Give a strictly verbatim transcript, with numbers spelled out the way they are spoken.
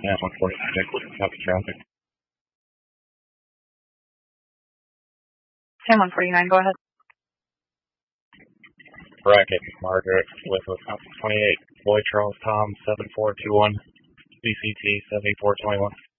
Yeah, one forty-nine, copy traffic. ten one forty-nine, go ahead. Bracket, Margaret, with Wisconsin twenty-eight, Boy Charles Tom, seven four two one, B C T seventy-four twenty-one.